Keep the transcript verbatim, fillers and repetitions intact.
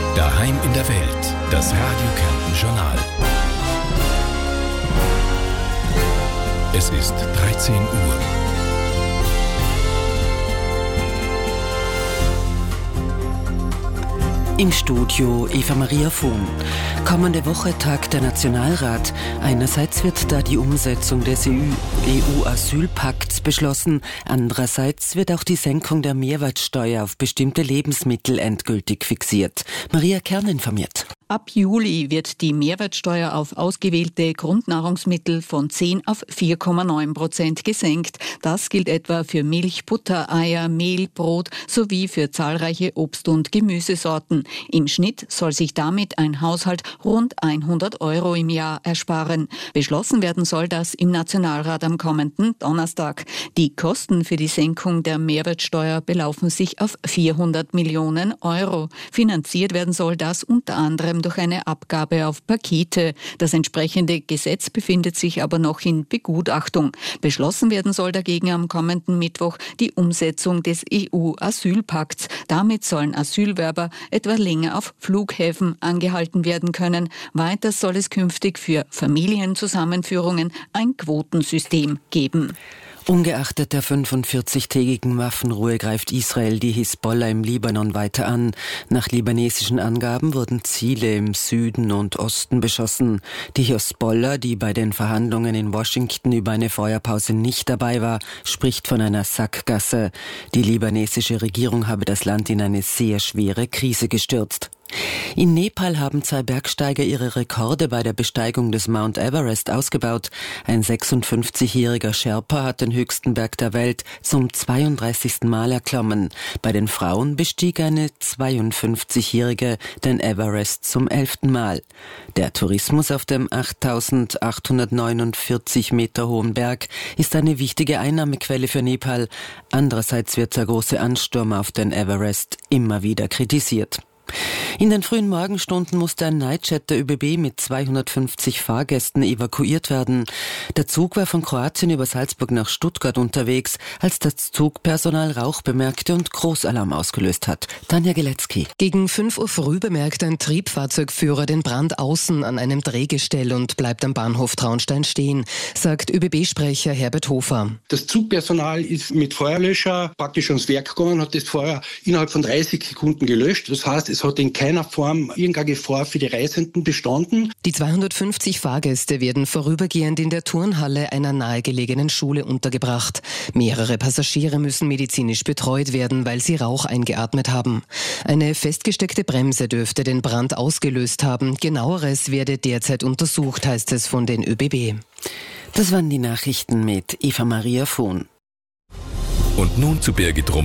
Daheim in der Welt, das Radio Kärnten Journal. Es ist dreizehn Uhr. Im Studio Eva Maria Vohn. Kommende Woche tagt der Nationalrat. Einerseits wird da die Umsetzung des E U-Asylpakts beschlossen. Andererseits wird auch die Senkung der Mehrwertsteuer auf bestimmte Lebensmittel endgültig fixiert. Maria Kern informiert. Ab Juli wird die Mehrwertsteuer auf ausgewählte Grundnahrungsmittel von zehn auf vier Komma neun Prozent gesenkt. Das gilt etwa für Milch, Butter, Eier, Mehl, Brot sowie für zahlreiche Obst- und Gemüsesorten. Im Schnitt soll sich damit ein Haushalt rund hundert Euro im Jahr ersparen. Beschlossen werden soll das im Nationalrat am kommenden Donnerstag. Die Kosten für die Senkung der Mehrwertsteuer belaufen sich auf vierhundert Millionen Euro. Finanziert werden soll das unter anderem durch eine Abgabe auf Pakete. Das entsprechende Gesetz befindet sich aber noch in Begutachtung. Beschlossen werden soll dagegen am kommenden Mittwoch die Umsetzung des E U-Asylpakts. Damit sollen Asylwerber etwa länger auf Flughäfen angehalten werden können. Weiter soll es künftig für Familienzusammenführungen ein Quotensystem geben. Ungeachtet der fünfundvierzigtägigen Waffenruhe greift Israel die Hisbollah im Libanon weiter an. Nach libanesischen Angaben wurden Ziele im Süden und Osten beschossen. Die Hisbollah, die bei den Verhandlungen in Washington über eine Feuerpause nicht dabei war, spricht von einer Sackgasse. Die libanesische Regierung habe das Land in eine sehr schwere Krise gestürzt. In Nepal haben zwei Bergsteiger ihre Rekorde bei der Besteigung des Mount Everest ausgebaut. Ein sechsundfünfzigjähriger Sherpa hat den höchsten Berg der Welt zum zweiunddreißigsten Mal erklommen. Bei den Frauen bestieg eine zweiundfünfzigjährige den Everest zum elften Mal. Der Tourismus auf dem achttausendachthundertneunundvierzig Meter hohen Berg ist eine wichtige Einnahmequelle für Nepal. Andererseits wird der große Ansturm auf den Everest immer wieder kritisiert. In den frühen Morgenstunden musste ein Nightjet der Ö B B mit zweihundertfünfzig Fahrgästen evakuiert werden. Der Zug war von Kroatien über Salzburg nach Stuttgart unterwegs, als das Zugpersonal Rauch bemerkte und Großalarm ausgelöst hat. Tanja Geletzky. Gegen fünf Uhr früh bemerkt ein Triebfahrzeugführer den Brand außen an einem Drehgestell und bleibt am Bahnhof Traunstein stehen, sagt Ö B B-Sprecher Herbert Hofer. Das Zugpersonal ist mit Feuerlöscher praktisch ans Werk gegangen, hat das Feuer innerhalb von dreißig Sekunden gelöscht. Das heißt, es hat in keiner Form irgendeine Gefahr für die Reisenden bestanden. Die zweihundertfünfzig Fahrgäste werden vorübergehend in der Turnhalle einer nahegelegenen Schule untergebracht. Mehrere Passagiere müssen medizinisch betreut werden, weil sie Rauch eingeatmet haben. Eine festgesteckte Bremse dürfte den Brand ausgelöst haben. Genaueres werde derzeit untersucht, heißt es von den Ö B B. Das waren die Nachrichten mit Eva Maria Vohn. Und nun zu Birgit Drum.